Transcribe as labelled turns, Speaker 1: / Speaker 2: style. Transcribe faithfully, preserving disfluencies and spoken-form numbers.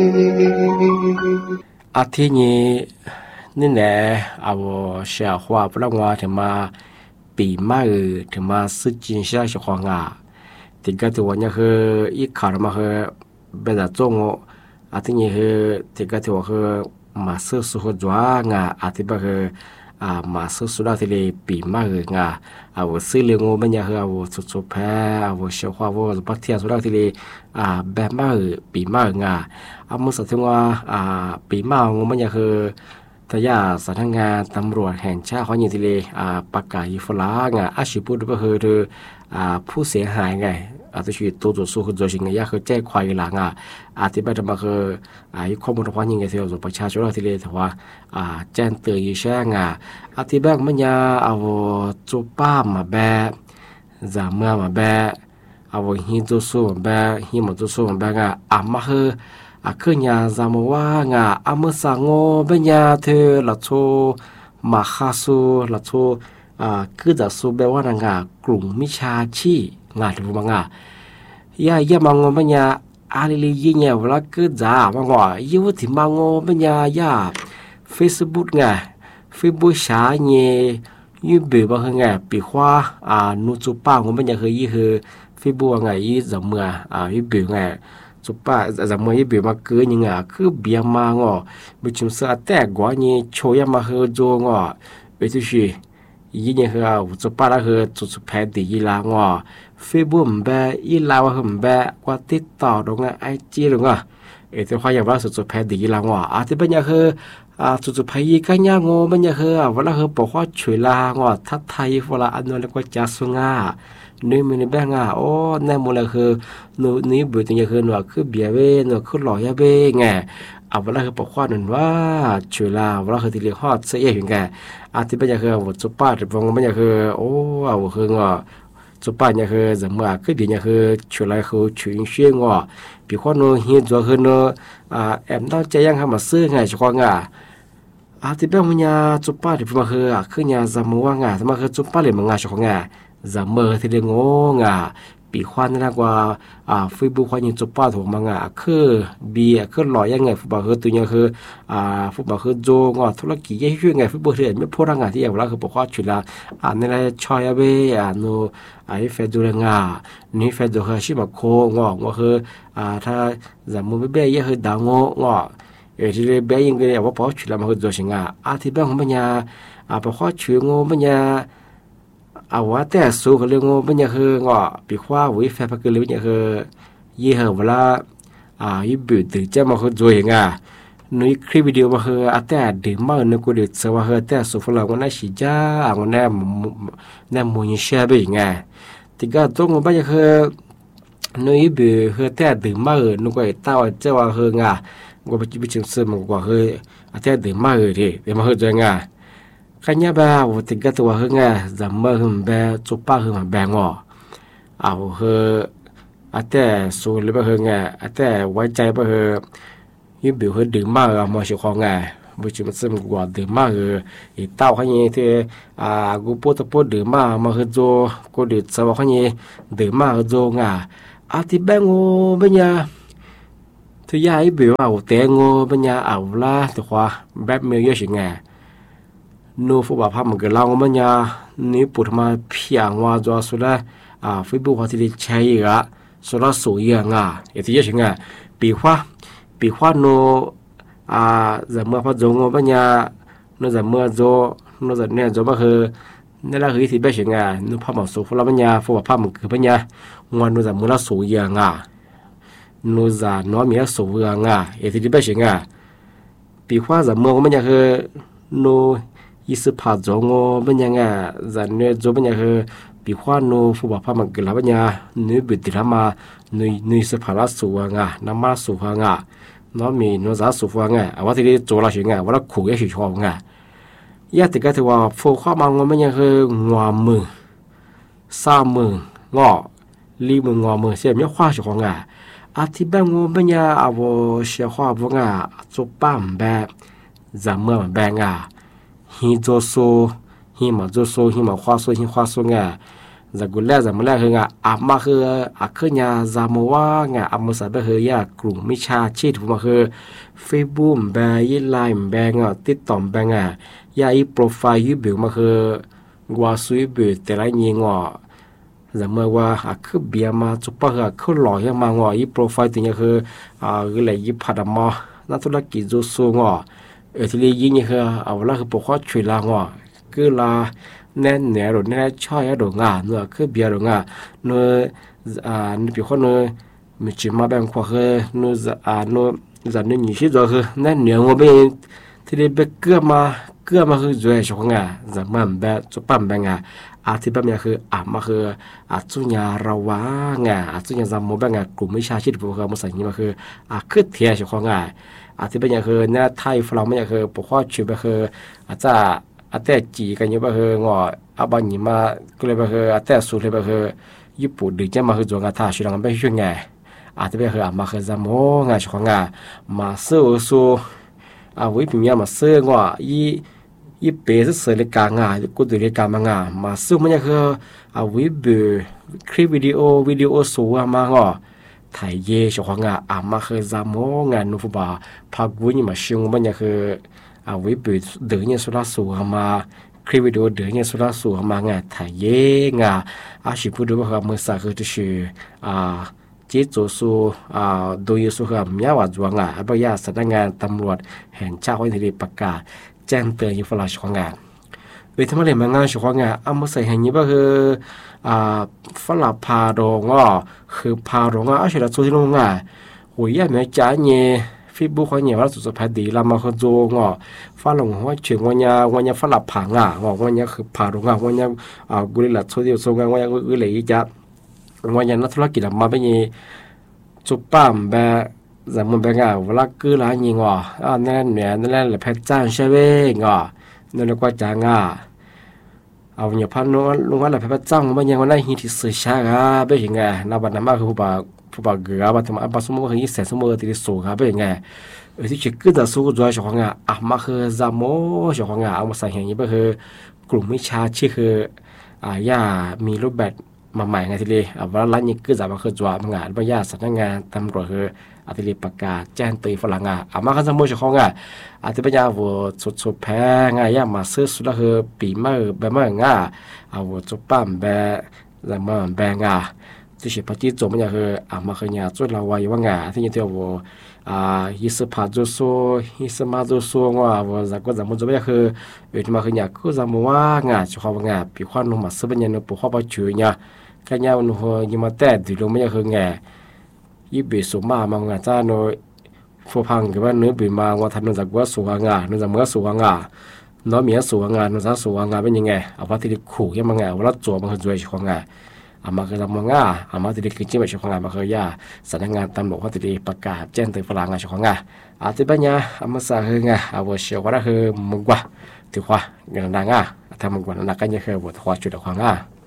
Speaker 1: 阿天你你呢？啊，我小话不让我他妈比嘛个他妈事情下小话啊，这个对我那个一考了嘛个别的中哦，阿天你个这个对我个马斯苏和抓啊，阿天把个啊马斯苏拉这里比嘛个啊，啊我四零我们那个我出出牌啊我小话我把天苏拉这里啊别嘛个比嘛个啊。อามุสถึงว่าอ่าปีมาของมันก็คือทายาสำนักงานตำรวจแห่งชาติของยินดีเลยอ่าประกาศฟลางอ่ะอาชีพก็คืออ่าผู้เสียหายไงอาจจะช่วยตัวตัวสู้คือตัวจริงไงก็คือแจ้งความหลังอ่ะอาทิตย์ปัจจุบันคืออ่าข้อมูลของยิงไงที่เราประชาชนเราที่เลยถือว่าอ่าแจ้งเตือนยิ่งแช่งอ่ะอาทิตย์แบงมันยาเอาจูป้ามาแบะจามเมื่อมาแบะเอาหินตัวสู้มาแบะหินมันตัวสู้มาแบะอ่ะอามาคืออาคือญาจามว่างาอามสังโอเบญญาเธอละโชมาคาสูละโชอ่าคือจะสูเบว่านางากลุ่มมิชาชีงาที่บ่งายาอย่ามางเบญญาอาลิลิยิญะเวลาคือจามางออยู่ที่มางเบญญายา Facebook งา Facebook ชาเยยูเบบ่ฮงาปีขวาอ่านุจุป้างเบญญาคือยี่คือ Facebook งายี่จำเมื่ออ่ายูเบงาสุป้าจะมวยเบียมาเกินยังไงคือเบียมางอไม่ชิมเสือแต่กว่านี้โชยมาเฮโจงอไปที่ชียี่เนี่ยคือสุป้าละคือจุดสุดแพ้ดียี่ลางอเฟซบุ๊กมแบบยี่ลาวมแบบกว่าติดต่อตรงไอจีตรงอ่ะเออที่เขาอยากว่าสุดสุดแพ้ดียี่ลางออาที่เป็นยังคืออ่าสุดสุดแพ้ยี่กันยังอเป็นยังคือเวลาคือบอกว่าช่วยลางอทัดไทยเวลาอันนั้นแล้วก็จะสุงานี่มันนี่แบงอ่ะโอ้แน่มูลคือหนูนี่บุตรยังคือหนูคือเบียเวหนูคือหล่อยาเวไงเอาเวลาคือบอกว่าหนูว่าช่วยลาเวลาคือที่เรียกฮอดเสียอย่างไงอาทิตย์เป็นยังคือวัดจุป้าแต่ฟงเป็นยังคือโอ้เอาคืองอจุป้ายังคือจะเมื่อคือเบียยังคือช่วยลาคือช่วยเชี่ยงอปีข้อหนูเฮียจัวคือหนูอ่าแอมต้องใจยังทำมาซื้อไงชัวร์ไงอาทิตย์เป็นมันยาจุป้าแต่ฟงคือคือยาจะมัวไงแต่มันคือจุป้าเลยมันงาชัวร์ไงจะเมื่อที่เรื่องงาปีควันนั่นกว่าอ่าฟิบุควันยิงจุป้าถูกมังอ่ะคือเบียคือหล่อยังไงฟุตบอลคือตัวนี้คืออ่าฟุตบอลคือโจงอ่ะธุรกิจยังช่วยไงฟุตบอลเรียนไม่พูดงานที่อย่างเราคือบอกว่าชุดละอ่าในไรชอยเบอ่าโนไอเฟดูเรงานี่เฟดูคือชิมาโคงอ่ะก็คืออ่าถ้าจะมือเบี้ยยังคือดังงอ่ะเออที่เบี้ยยังก็เนี่ยว่าพอชุดละมันคือโจชิงอ่ะอาที่เบี้ยของมันเนี่ยอ่าพอชุดงอมันเนี่ยเอาว่าแต่สู้กับเรื่องมันยังคืองอปีขว้าวิแฟพักเลยมันยังคือยี่ห้อเวลาอ่ายี่บุตรจะมาคือจอยงานุ้ยคลิปวิดีโอมาคืออาแต่ดื่มมาเนื้อกูเดือดสว่าคือแต่สู้ฝรั่งวันนั้นสิจ้าวันนั้นนั่นมวยเชื่อไปยังไงที่ก็ตรงมันยังคือนุ้ยบุคือแต่ดื่มมาเนื้อกูไอ้เต้าจะว่าคืองากูไปไปชิมซื้อมันกว่าคืออาแต่ดื่มมาเลยดิเดี๋ยวมาคือจอยงากันยาบ้าวันที่ก็ตัวหึงอ่ะจำเมื่อหึงแบบจุป้าหึงมาแบงอ่ะเอาเหออาแต่สูหรือบ่หึงอ่ะอาแต่ไว้ใจบ่เหอยิ่งบิวเหอดื่มมากอ่ะมอสิของอ่ะบ่จิมันซึมกว่าดื่มมากเอออีเต้าเขานี่ที่อ่ากูพูดตะพูดดื่มมากมาคือโจกูดื่มสว่าเขานี่ดื่มมากโจงอ่ะอาที่แบงโอเป็นยาที่ยาอีบิวเอาแต่งโอเป็นยาเอาละตัวว่าแบบเมียเยอะสิไงนูฟุบะพามันก็ลางมันยานี่ปุถมาเพียงว่าจอสุดาอ่าฟิบุว่าที่ใช้กะสุดาสวยงาเอที่ยังไงปีขวาปีขวาโนอ่าจะเมื่อพอจงมันยาโนจะเมื่อโจโนจะเนี่ยโจมันคือนี่แหละคือที่เป็นยังไงนูพามันสุฟุละมันยาฟุบะพามันคือมันยางวนโนจะเมื่อละสวยงาโนจะน้อมีละสวยงาเอที่เป็นยังไงปีขวาจะเมื่อมันยาคือโนยี่สิบพันจงอเป็นยังไงจันเนี่ยจงเป็นยังไงปีขวานโนฟุบะพามันกลับเป็นยังนี่บิดรามานี่นี่สิบพันละสูงอ่ะน้ำมาสูงอ่ะน้ำมีน้ำจะสูงอ่ะว่าที่นี่โจละสิงอ่ะว่าขู่ยังสิชอบอ่ะยาติกาที่ว่าฟุบะมันเป็นยังไงงอมือสามมืองอลีมืองอมือเสียไม่คว้าสิของอ่ะอาทิตย์แบงงเป็นยังเอาเสียคว้าบุงอ่ะจุปั้มแบบจำเมื่อแบงอ่ะฮิโจโซฮิมาโจโซฮิมาควาโซฮิควาโซไงจะกุลแล้วจะมาแล้วคืองาอามาคืออาคือยาจามว่างาอามาสับเฮยากลุ่มมิชาชีพมาคือเฟซบุ๊กแบยี่ไลน์แบงอ่ะติดต่อแบงอ่ะยาอีโปรไฟล์ยูบิวมาคือกว่าสุยบิวแต่ละยิงอ่ะจะเมื่อว่าอาคือเบียมาจุปะคือคือหล่อยังมางอ่ะอีโปรไฟล์ตัวนี้คืออ่าก็เลยยี่พัดมานักธุรกิจจูสูงอ่ะเออที่เรียยิงนี่คือเอาละคือปกครองช่วยลางอ่ะคือลาแน่นเหนือหรือแน่ช่อยหรืองาเนื้อคือเบียร์หรืองาเนื้ออ่าเนื้อผิวคนเนื้อมีจิมาแบ่งขวาคือเนื้ออ่าเนื้อจะเนื้อหนีชีตัวคือแน่นเหนือว่าเป็นที่ได้เบเกลือมาเกลือมาคือจ่วยช่วงอ่ะจะมันแบบจุปั๊มแบ่งอ่ะอาที่แบบนี้คืออ่ะมาคืออาจุญาระวางอ่ะอาจุญาจำโมแบ่งอ่ะกลุ่มวิชาชีพพวกเขามาใส่ยี่มาคืออ่ะคือเทียช่วงอ่ะอาที่แบบนี้คือเนี่ยไทยฝรั่งไม่ใช่คือปกครองชีพคืออาจจะอาแต่จีกันอยู่บ่คืองออาบันนี่มาก็เลยบ่คืออาแต่สุเลยบ่คือญี่ปุ่นดึกจะมาคือจงอาทาชิลังไปช่วยไงอาจจะบ่คืออามาคือซะโมงาชของงามาซื้อซูอาวิปิมีมาซื้องออีอีเปซเสเลกางากูดูเลกามางามาซื้อมันคืออาวิบคลิปวิดีโอวิดีโอสูมางอถ่ายเยชของงาอามาคือซะโมงานุฟบาพากุนี่มาชิงมันคืออาวิบเดือเนี่ยสุราสูมาคลิปวิดีโอเดือเนี่ยสุราสูมางาถ่ายเยงาอาชิพูดว่าเมื่อสักคือจะชื่ออ่าเจ้าจูสูอ่าโดยสุขมีอาวัจวงอ่ะอบายาสำนักงานตำรวจแห่งชาติวันที่ประกาศแจ้งเตือนยุฟลาชของงานเวทมาเลยมางานชของงานอามาใส่แห่งนี้ก็คืออ่าฝรั่งพาโรงอ่ะคือพาโรงอ่ะอาชีพสุดที่โรงอ่ะหัวยาแม่จ่าเนี่ยฟีบุเขาเนี่ยว่าสุดสุดพอดีเรามาคือโจงอ่ะฝรั่งหัวเฉียงวันยาวันยาฝรั่งผางอ่ะวันยาคือพาโรงอ่ะวันยาอ่ากุลิลัดสุดที่สุดงานวันยากุลิจะวันยานักธุรกิจมาเป็นยี่จุดปั๊มแบบจะมันเป็นไงเวลาคือร้านยิงอ่ะอ่านั่นเนี่ยนั่นแหละเพชรจ้างใช่ไหมอ่ะนั่นแล้วก็จ้างอ่ะเอาเนี่ยพันลุงลุงว่าแหละเพชรจ้างมันยังวันนั้นหิที่สื่อช้าอ่ะเป็นยังไงนับวันนั้นมาคือผู้บ่าวผู้บ่าวเกือบว่าทำไมบางสมมติคือยี่สิบสมมติที่สูงครับเป็นยังไงเออที่เช็คคือจะสู้ด้วยชาวงาอ่ะมาคือจามโมชาวงาเอามาใส่อย่างนี้ก็คือกลุ่มวิชาชีคืออ่าย่ามีรูปแบบมาใหม่ไงทีเดียวว่าร้านนี้คือจะมาคือจวบงานว่าญาติสำนักงานตำรวจคืออาทิตย์ประกาศแจ้งเตือนฝรั่งอ่ะอามาคันสมุทรของอ่ะอาทิตย์ปัญญาวัวสุดสุดแพงอ่ะย่ามาซื้อสุดละคือปีเมื่อแบบเมื่ออ่ะเอาวัวจุปั๊มแบบแบบเมื่อแบงอ่ะที่เฉพาะที่จบมันคืออามาคือเนี่ยจุดเราไว้ว่างอ่ะที่ยังเที่ยววัวอ่าฮิสพาจุโซฮิสมาจุโซว่าวัวจากก็จากมันจะไม่คือเวทมาคือเนี่ยคือจากมันว่างอ่ะเฉพาะว่างอ่ะปีควันลงมาซื้อเป็นยังปุ๋ยข้าวปลาช่วยเนี่ยกันยาวนุ่งยิมาแต่ดีลงไม่ใช่คือไงยี่ปีสูงมากมางาจ้าโนฟูพังกับว่าเนื้อปีมาว่าทันนจากว่าสูงงาเนื้อจากเมื่อสูงงาน้องเมียสูงงาเนื้อจากสูงงาเป็นยังไงเอาว่าที่ดิขู่ยังมางาว่าเราจั่วมันคือจ่วยของงาอามาคือทำมางาอามาที่ดิคือจิ้มไปของงามาคือยาสำนักงานตำรวจว่าที่ดิประกาศแจ้งเตือนฝรั่งงาของงาอาทิตย์ปัญญาอามาสาคืองาเอาว่าเชื่อว่าคือมึงว่าถือว่าเงินดังงาทำมึงว่านักกันยังคือบทความจุดของงา